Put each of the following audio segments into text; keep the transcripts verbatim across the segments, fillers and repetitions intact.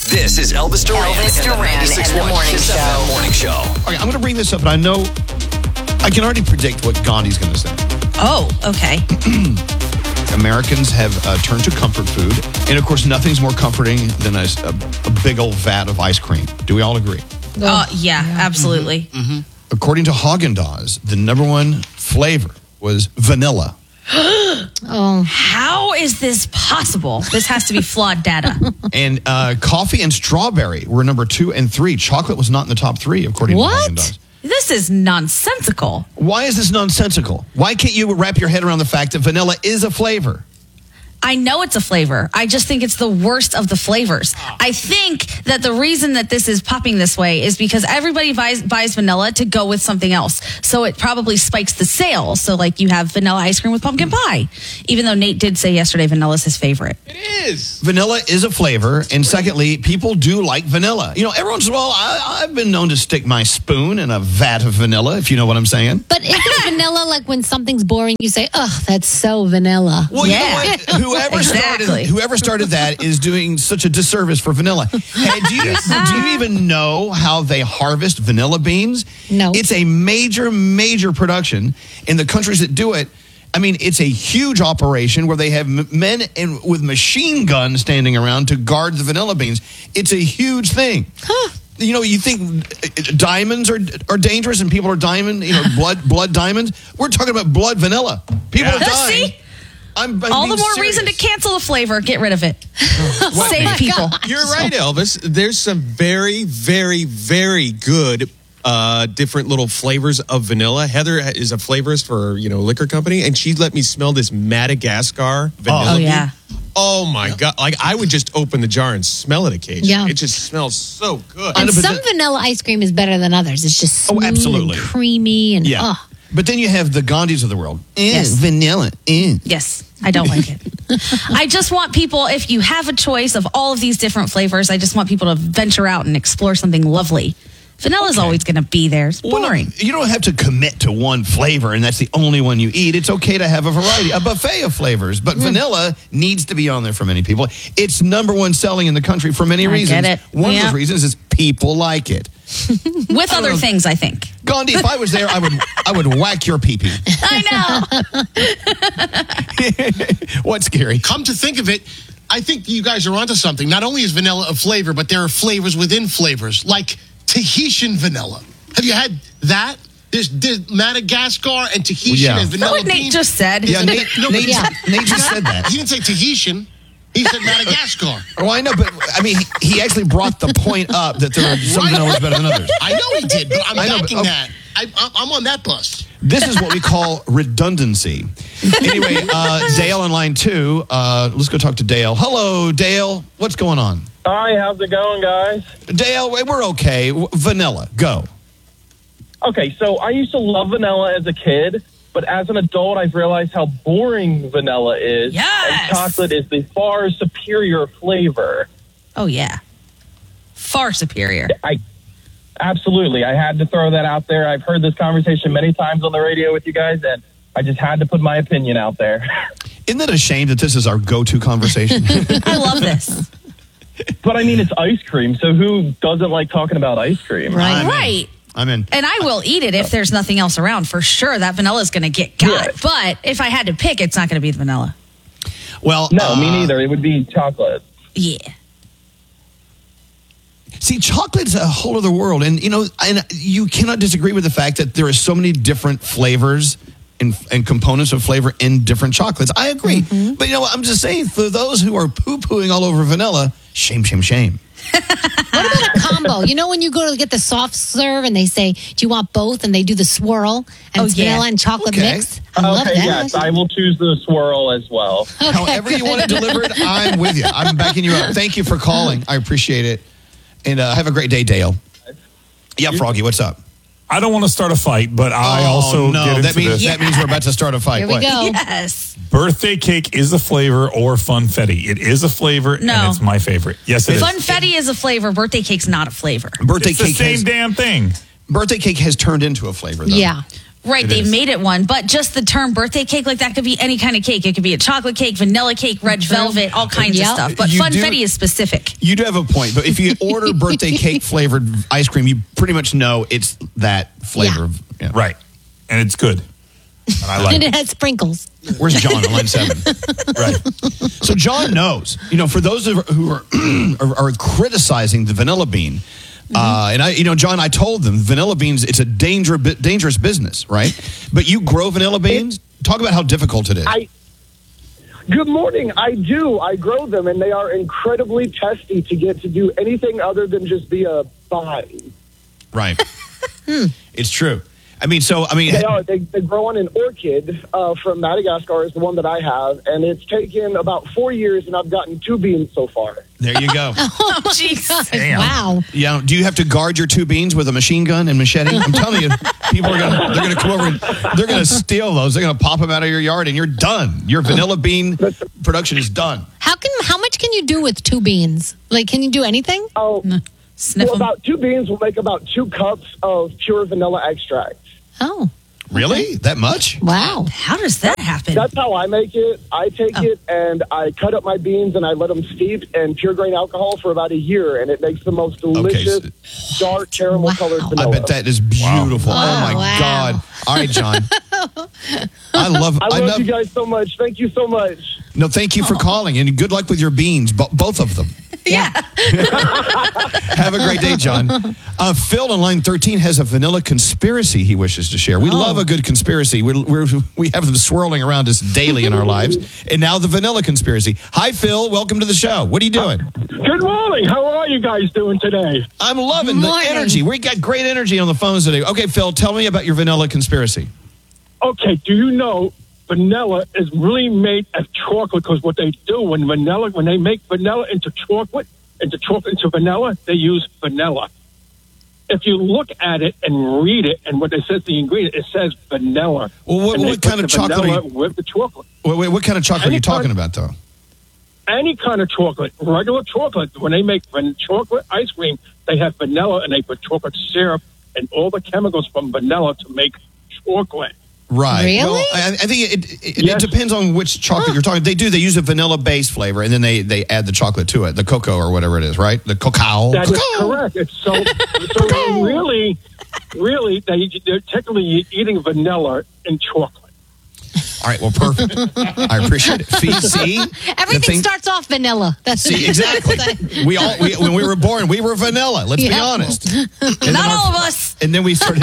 This is Elvis Duran, Elvis Duran and the and the Morning Kiss F M Show. Morning Show. Okay, I'm going to bring this up, and I know I can already predict what Gandhi's going to say. Oh, okay. Americans have uh, turned to comfort food, and of course, nothing's more comforting than a, a, a big old vat of ice cream. Do we all agree? Uh, yeah, absolutely. Mm-hmm. According to Haagen-Dazs, the number one flavor was vanilla. Oh, how is this possible? This has to be flawed data. And uh, coffee and strawberry were number two and three. Chocolate was not in the top three, according What? to Haagen-Dazs. This is nonsensical. Why is this nonsensical? Why can't you wrap your head around the fact that vanilla is a flavor? I know it's a flavor. I just think it's the worst of the flavors. I think that the reason that this is popping this way is because everybody buys, buys vanilla to go with something else. So it probably spikes the sales. So like you have vanilla ice cream with pumpkin pie, even though Nate did say yesterday vanilla is his favorite. It is. Vanilla is a flavor. And secondly, people do like vanilla. You know, everyone says, well, I, I've been known to stick my spoon in a vat of vanilla, if you know what I'm saying. But isn't vanilla like when something's boring, you say, oh, that's so vanilla? Well, Yeah. you know what? Whoever Exactly. started whoever started that is doing such a disservice for vanilla. Hey, do you do you even know how they harvest vanilla beans? No. It's a major, major production in the countries that do it. I mean, it's a huge operation where they have m- men in, with machine guns standing around to guard the vanilla beans. It's a huge thing. Huh. You know, you think diamonds are are dangerous and people are diamond, you know, blood blood diamonds. We're talking about blood vanilla. People are dying. See? I'm, I'm All the being more serious. reason to cancel the flavor. Get rid of it. Oh Save my people. gosh. You're right, Elvis. There's some very, very, very good uh, different little flavors of vanilla. Heather is a flavorist for, you know, liquor company, and she let me smell this Madagascar vanilla. Oh, bean. yeah. Oh, my God. Like, I would just open the jar and smell it occasionally. Yeah. It just smells so good. And but some the- vanilla ice cream is better than others. It's just Oh, smooth absolutely. and creamy and Yeah. oh. But then you have the Gandhis of the world. Eh, Yes. Vanilla. eh. Yes, I don't like it. I just want people, if you have a choice of all of these different flavors, I just want people to venture out and explore something lovely. Vanilla's always going to be there. It's Well, no, boring. you don't have to commit to one flavor and that's the only one you eat. It's okay to have a variety, a buffet of flavors. But vanilla needs to be on there for many people. It's number one selling in the country for many I reasons. get it. One of Yeah. those reasons is people like it. With other things, I think. Gandhi, if I was there, I would I would whack your pee-pee. I know. What's scary? Come to think of it, I think you guys are onto something. Not only is vanilla a flavor, but there are flavors within flavors, like Tahitian vanilla. Have you had that? There's, there's Madagascar and Tahitian Yeah. and vanilla What Nate bean. just said. Yeah, Nate, No, Nate, yeah. Nate just said that. He didn't say Tahitian. He said Madagascar. Oh, I know, but I mean, he, he actually brought the point up that there are some Right. vanillas better than others. I know he did, but I'm I know, but- backing oh. that. I, I'm- I'm on that bus. This is what we call redundancy. Anyway, uh, Dale on line two. Uh, let's go talk to Dale. Hello, Dale. What's going on? Hi, how's it going, guys? Dale, we're okay. W- Vanilla, go. Okay, so I used to love vanilla as a kid, but as an adult, I've realized how boring vanilla is. Yes! And chocolate is the far superior flavor. Oh, yeah. Far superior. I absolutely. I had to throw that out there. I've heard this conversation many times on the radio with you guys, and I just had to put my opinion out there. Isn't it a shame that this is our go-to conversation? I love this. But I mean, it's ice cream, so who doesn't like talking about ice cream? Right. I'm in. Right. I'm in. And I will eat it if there's nothing else around. For sure, that vanilla is going to get got. Yeah. But if I had to pick, it's not going to be the vanilla. Well, No, uh, me neither. It would be chocolate. Yeah. See, chocolate's a whole other world, and you know, and you cannot disagree with the fact that there are so many different flavors and, and components of flavor in different chocolates. I agree, but you know, what? I'm just saying for those who are poo-pooing all over vanilla, shame, shame, shame. What about a combo? You know when you go to get the soft serve and they say, do you want both? And they do the swirl and Oh, it's yeah. vanilla and chocolate Okay. mix. I love Okay, that. yes, I will choose the swirl as well. Okay, However you good. want it delivered, I'm with you. I'm backing you up. Thank you for calling. I appreciate it, and uh, have a great day, Dale. Yeah, Froggy, what's up? I don't want to start a fight, but I oh, also no, get into that means this. that means we're about to start a fight. Here we What? go. Yes. Birthday cake is a flavor or funfetti. It is a flavor, No. and it's my favorite. Yes, it is. Funfetti is a flavor. Birthday cake's not a flavor. Birthday It's the cake same has, damn thing. birthday cake has turned into a flavor, though. Yeah. Right, It they've is. made it one, but just the term birthday cake, like that could be any kind of cake. It could be a chocolate cake, vanilla cake, red velvet, all kinds Yep. of stuff. But You do- funfetti is specific. You do have a point, but if you order birthday cake flavored ice cream, you pretty much know it's that flavor. Yeah. Of, yeah. Right. And it's good. And I like And it. it has sprinkles. Where's John on line seven? Right. So John knows. You know, for those of, who are, are are criticizing the vanilla bean, uh, and I, you know, John, I told them vanilla beans. It's a danger, dangerous business, right? But you grow vanilla beans. Talk about how difficult it is. I, good morning. I do. I grow them, and they are incredibly testy to get to do anything other than just be a vine. Right. It's true. I mean, so I mean, They are. They, they grow on an orchid uh, from Madagascar is the one that I have, and it's taken about four years, and I've gotten two beans so far. there you go. Oh, jeez. Damn. Wow. Yeah. Do you have to guard your two beans with a machine gun and machete? I'm telling you, people are gonna they're gonna come over and they're gonna steal those. They're gonna pop them out of your yard, and you're done. Your vanilla bean production is done. How can how much can you do with two beans? Like, can you do anything? Oh, Sniff well, 'em. about two beans will make about two cups of pure vanilla extract. Oh, Really? That much? wow. How does that happen? That's how I make it. I take Oh. it and I cut up my beans and I let them steep in pure grain alcohol for about a year, and it makes the most delicious, dark caramel Wow. colored I vanilla. bet that is beautiful. Wow. Oh my Wow. God! All right, John. I love. I love you guys so much. Thank you so much. No, thank you for calling, and good luck with your beans, bo- both of them. yeah. Have a great day, John. Uh, Phil on line thirteen has a vanilla conspiracy he wishes to share. We love a good conspiracy. We we're, we have them swirling around us daily in our lives, and now the vanilla conspiracy. Hi, Phil. Welcome to the show. What are you doing? Good morning. How are you guys doing today? I'm loving the Morning. energy. We got great energy on the phones today. Okay, Phil, tell me about your vanilla conspiracy. Okay, do you know vanilla is really made of chocolate? Because what they do when vanilla, when they make vanilla into chocolate, into chocolate into vanilla, they use vanilla. If you look at it and read it, and what it says the ingredient, it says vanilla. Well, what- And they what put kind of the chocolate are vanilla you- with the chocolate? Wait, wait, what kind of chocolate are you Any talking kind- about, though? Any kind of chocolate, regular chocolate. When they make van- chocolate ice cream, they have vanilla and they put chocolate syrup and all the chemicals from vanilla to make chocolate. Right. Really? Well, I, I think it, it, it, Yes. it depends on which chocolate you're talking. They do. They use a vanilla base flavor, and then they, they add the chocolate to it, the cocoa or whatever it is, right? The cacao. That is Cacao. correct. It's so, so really, really, they, they're technically eating vanilla in chocolate. All right. Well, perfect. I appreciate it. Fee- See, The Everything thing- starts off vanilla. That's See, exactly. We all we, when we were born, we were vanilla. Let's be Yeah. honest. And then Not our- all of us. And then we started.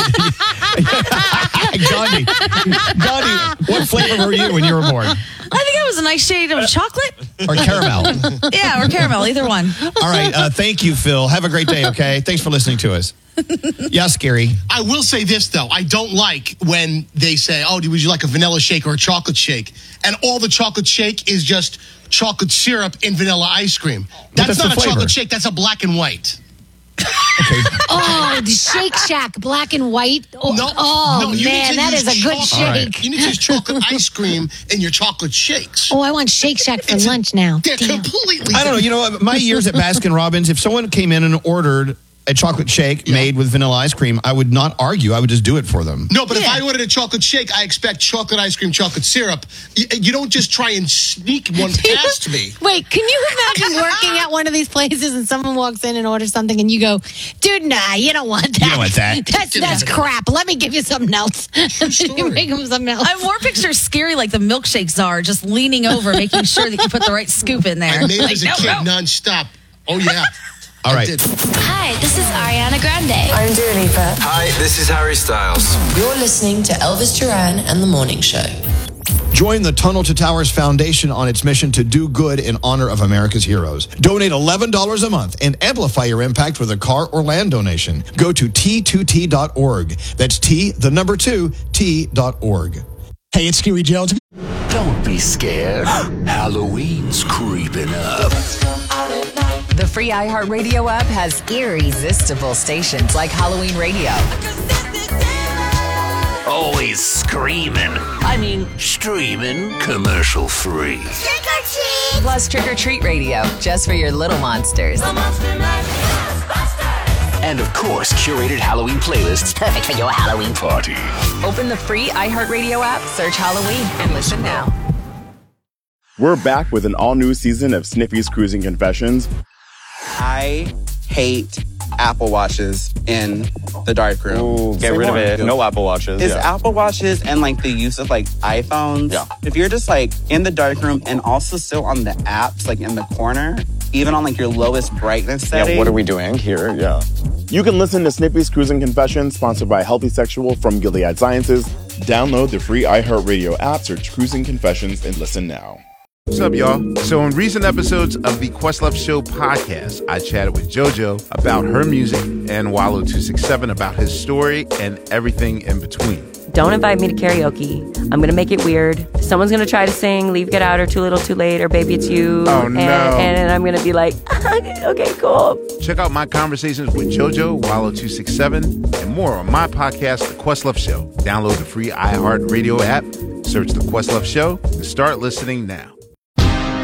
Gandhi, Gandhi, what flavor were you when you were born? I think I was a nice shade of chocolate. Or caramel? Yeah, or caramel, either one. All right. Uh, thank you, Phil. Have a great day. Okay. Thanks for listening to us. Yeah, Scary. I will say this, though. I don't like when they say, oh, would you like a vanilla shake or a chocolate shake? And all the chocolate shake is just chocolate syrup in vanilla ice cream. That's, that's the not a flavor. chocolate shake. That's a black and white. Okay. oh, the Shake Shack, black and white. Oh, No, oh no, you man, need to that use is a good chocolate. All right. shake. You need to use chocolate ice cream in your chocolate shakes. Oh, I want Shake Shack for It's a- lunch now. They're Damn. completely I don't know. You know, what? My years at Baskin Robbins, if someone came in and ordered a chocolate shake made with vanilla ice cream, I would not argue. I would just do it for them. No, but if Yeah. I ordered a chocolate shake, I expect chocolate ice cream, chocolate syrup. You, you don't just try and sneak one past me. Wait, can you imagine working at one of these places and someone walks in and orders something and you go, dude, nah, you don't want that. don't want that. That's that's crap. Let me give you something else. And then you story. make them something else. I more picture Scary like the milkshake czar, just leaning over, making sure that you put the right scoop in there. I made it Like, as a no, kid no. nonstop. Oh, yeah. All I right. did. Hi, this is Ariana Grande. I'm Dua Lipa. Hi, this is Harry Styles. You're listening to Elvis Duran and The Morning Show. Join the Tunnel to Towers Foundation on its mission to do good in honor of America's heroes. Donate eleven dollars a month and amplify your impact with a car or land donation. Go to T two T dot org. That's T, the number two, T dot org. Hey, it's Scary Jones. Don't be scared. Halloween's creeping up. The free iHeartRadio app has irresistible stations like Halloween Radio. Always screaming. I mean, streaming commercial free. Trick or treat! Plus Trick or Treat Radio, just for your little monsters. And of course, curated Halloween playlists perfect for your Halloween party. Open the free iHeartRadio app, search Halloween, and listen now. We're back with an all-new season of Sniffy's Cruising Confessions. I hate Apple Watches in the darkroom. Ooh, get Say rid more. of it. No Apple Watches. Is yeah. Apple Watches and like the use of like iPhones. Yeah. If you're just like in the darkroom and also still on the apps, like in the corner, even on like your lowest brightness setting. Yeah, what are we doing here? Yeah. You can listen to Snippy's Cruising Confessions, sponsored by Healthy Sexual from Gilead Sciences. Download the free iHeartRadio app, search Cruising Confessions, and listen now. What's up, y'all? So in recent episodes of the Questlove Show podcast, I chatted with JoJo about her music and Wallow two sixty-seven about his story and everything in between. Don't invite me to karaoke. I'm going to make it weird. Someone's going to try to sing Leave, Get Out, or Too Little, Too Late, or Baby It's You. Oh, no. And, and I'm going to be like, okay, cool. Check out my conversations with JoJo, Wallow two sixty-seven, and more on my podcast, The Questlove Show. Download the free iHeartRadio app, search The Questlove Show, and start listening now.